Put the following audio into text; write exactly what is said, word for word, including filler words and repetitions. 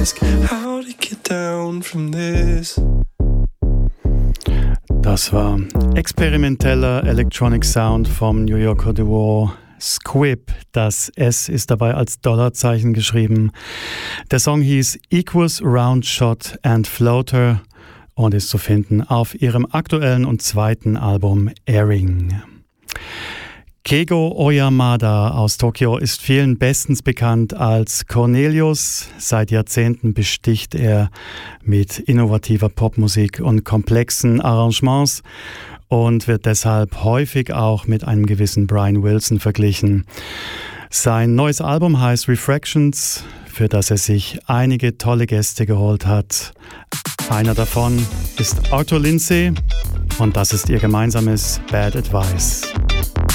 ask how to get down from this. Das war experimenteller Electronic Sound vom New Yorker Duo Squib. Das S ist dabei als Dollarzeichen geschrieben. Der Song hieß Equus, Round Shot and Floater und ist zu finden auf ihrem aktuellen und zweiten Album Airing. Keigo Oyamada aus Tokio ist vielen bestens bekannt als Cornelius. Seit Jahrzehnten besticht er mit innovativer Popmusik und komplexen Arrangements und wird deshalb häufig auch mit einem gewissen Brian Wilson verglichen. Sein neues Album heißt Refractions, für das er sich einige tolle Gäste geholt hat. Einer davon ist Arthur Lindsay und das ist ihr gemeinsames Bad Advice.